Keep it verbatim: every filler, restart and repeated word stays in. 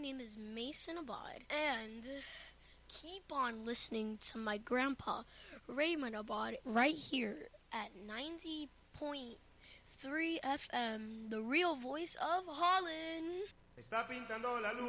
name is Mason Abad, and keep on listening to my grandpa, Raymond Abad, right here at ninety point three F M, the real voice of Holland. Está pintando la luz.